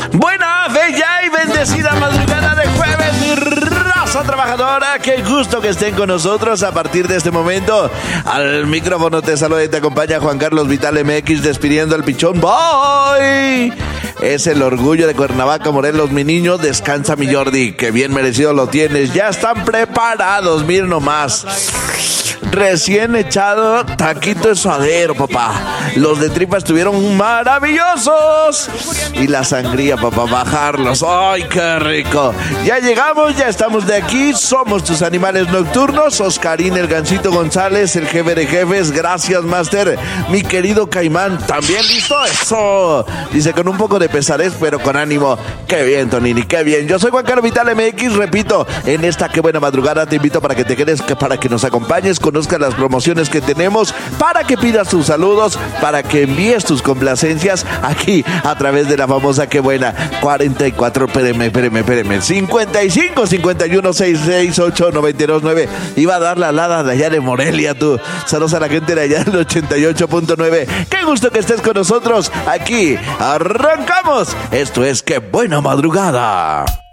Buena, bella y bendecida madrugada de jueves, mi raza trabajadora. Qué gusto que estén con nosotros a partir de este momento. Al micrófono te saluda y te acompaña Juan Carlos Vital MX, despidiendo al pichón. ¡Bye! Es el orgullo de Cuernavaca, Morelos, mi niño. Descansa, mi Jordi, que bien merecido lo tienes. Ya están preparados, miren nomás. Recién echado taquito de suadero, papá. Los de tripa estuvieron maravillosos. Y la sangría, papá, bajarlos. ¡Ay, qué rico! Ya llegamos, ya estamos de aquí. Somos tus animales nocturnos. Oscarín, el Gancito González, el jefe de jefes. Gracias, Master. Mi querido Caimán, ¿también listo? ¡Eso! Dice, con un poco de pesadez, pero con ánimo. ¡Qué bien, Tonini! ¡Qué bien! Yo soy Juan Carlos Vital MX. Repito, en esta qué buena madrugada te invito para que te quedes, para que nos acompañes, conozcas las promociones que tenemos, para que pidas tus saludos, para que envíes tus complacencias aquí a través de la famosa qué buena 44, espéreme 55 51 668 929. Iba a dar la alada de allá de Morelia, tú. Saludos a la gente de allá del 88.9. Qué gusto que estés con nosotros aquí. Arrancamos. Esto es qué buena madrugada.